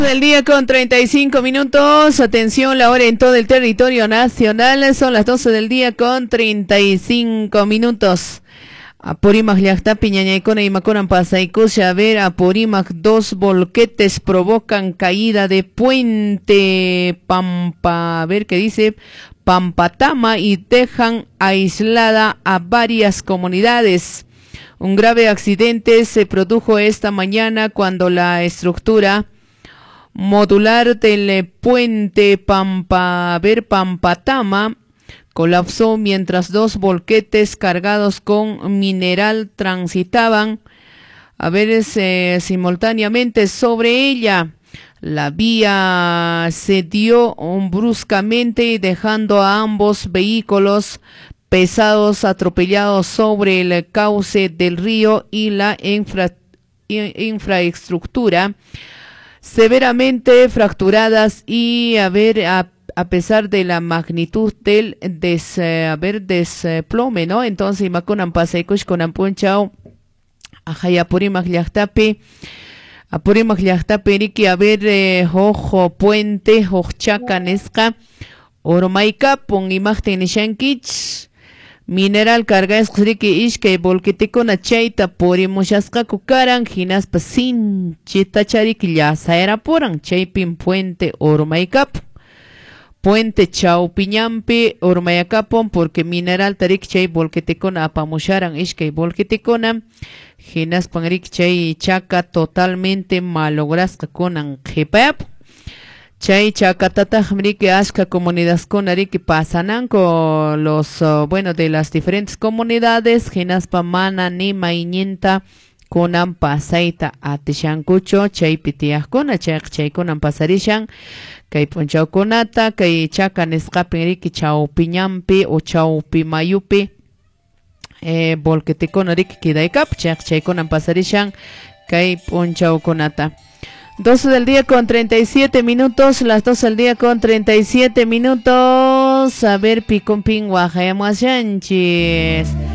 Del día con 35 minutos, atención, la hora en todo el territorio nacional, son las 12 del día con 35 minutos. Apurímac llaqtapi ñañaykuna imakunan pasaykusha, a ver, Apurímac, dos volquetes provocan caída de puente Pampa, a ver qué dice, Pampatama, y dejan aislada a varias comunidades. Un grave accidente se produjo esta mañana cuando la estructura modular del puente Pampatama colapsó mientras dos volquetes cargados con mineral transitaban simultáneamente sobre ella. La vía se dio bruscamente, dejando a ambos vehículos pesados atropellados sobre el cauce del río y la infraestructura severamente fracturadas, y a pesar de la magnitud del desplome, ¿no? Entonces, imakunan pasaykush kunan punchao Apurímac llaqtapi riki, ojo puente chaka nisqa Urmaykapun imaqtin nishankich mineral cargasqa riki ishkay volquetikuna chayta purimushasqaku karan, hinaspa sinchita chariki llasayrapuran chaypin puente Urmaykapun, puente Chawpiñampi Urmayakapun, porque mineral tarik chay volquetikuna apamusharan ishkay volquetikuna, hinaspan riki chay chaka totalmente malograsqa kunan qhipayapun. Chay chakatataq riki ashka comunidades kuna riki pasananko los de las diferentes comunidades, hinaspa mana nima iñinta kunan pasayta atishankucho chaypi tiyaqkuna, chay kunan pasarishan kay punchawkunata kay chaka nisqapin riki Chawpiñampi o Chawpimayupi volquetikuna riki kidaykap, chay kunan pasarishan kay punchawkunata. 12 del día con 37 minutos, las 12 del día con 37 minutos. A ver, Picumpín, Guajayamuasyanchis.